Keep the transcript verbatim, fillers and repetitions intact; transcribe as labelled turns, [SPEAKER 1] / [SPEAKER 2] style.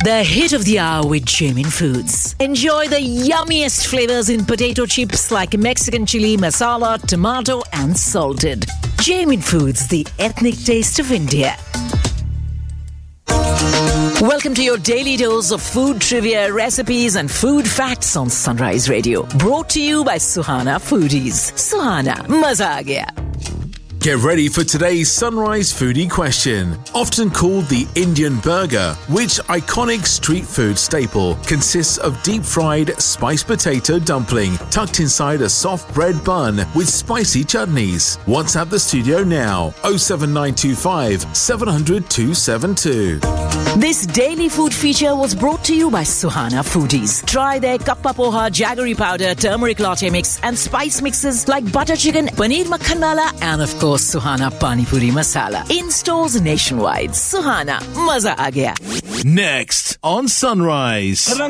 [SPEAKER 1] The hit of the hour with Jamin Foods. Enjoy the yummiest flavors in potato chips like Mexican chili, masala, tomato and salted. Jamin Foods, the ethnic taste of India. Welcome to your daily dose of food trivia, recipes and food facts on Sunrise Radio. Brought to you by Suhana Foodies. Suhana, maza aa gaya.
[SPEAKER 2] Get ready for today's Sunrise Foodie question. Often called the Indian burger, which iconic street food staple consists of deep-fried spiced potato dumpling tucked inside a soft bread bun with spicy chutneys? WhatsApp the studio now, oh seven nine two five seven hundred two seven two.
[SPEAKER 1] This daily food feature was brought to you by Suhana Foodies. Try their kappa poha, jaggery powder, turmeric latte mix and spice mixes like butter chicken, paneer makhan wala and of course Suhana Pani Puri Masala. In stores nationwide. Suhana, maza aa gaya.
[SPEAKER 3] Next on Sunrise.